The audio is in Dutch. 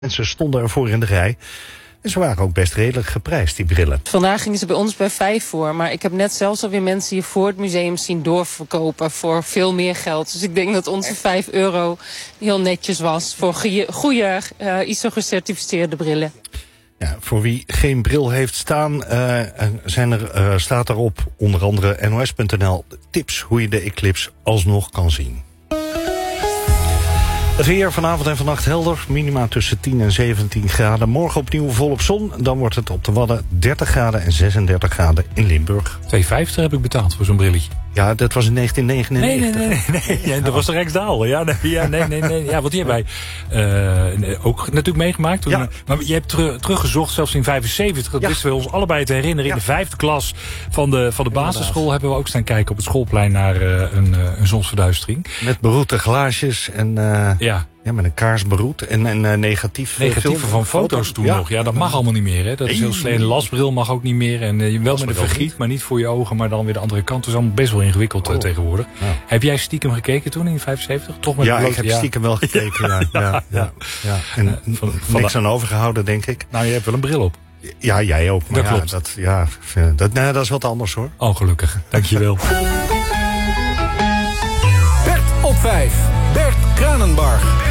Mensen stonden ervoor in de rij. En ze waren ook best redelijk geprijsd, die brillen. Vandaag gingen ze bij ons bij 5 voor. Maar ik heb net zelfs alweer mensen hier voor het museum zien doorverkopen voor veel meer geld. Dus ik denk dat onze €5 heel netjes was voor goede ISO-gecertificeerde brillen. Ja, voor wie geen bril heeft staan, staat erop onder andere NOS.nl tips hoe je de eclipse alsnog kan zien. Het weer vanavond en vannacht helder. Minima tussen 10 en 17 graden. Morgen opnieuw volop zon. Dan wordt het op de Wadden 30 graden en 36 graden in Limburg. €2,50 heb ik betaald voor zo'n brilletje. Ja, dat was in 1999. Nee. Ja, dat was de Rijksdaal. Ja, nee. Ja, wat die hebben wij ook natuurlijk meegemaakt. Toen, maar je hebt teruggezocht, zelfs in 75. Dat wisten we ons allebei te herinneren. In de 5e klas van de basisschool hebben we ook staan kijken op het schoolplein naar een zonsverduistering. Met beroerte glaasjes en met een kaars beroet en negatieven van foto's toen nog. Ja, dat mag allemaal niet meer. Hè. Dat is heel slecht. Een lasbril mag ook niet meer. En wel met een vergiet, maar niet voor je ogen, maar dan weer de andere kant. Dat is allemaal best wel ingewikkeld tegenwoordig. Ja. Heb jij stiekem gekeken toen in 75? Toch met ik heb stiekem wel gekeken. Ja. En niks aan overgehouden, denk ik. Nou, je hebt wel een bril op. Ja, jij ook. Maar dat klopt. Dat is wat anders, hoor. Oh, gelukkig. Dankjewel. Bert op 5. Bert Kranenbarg.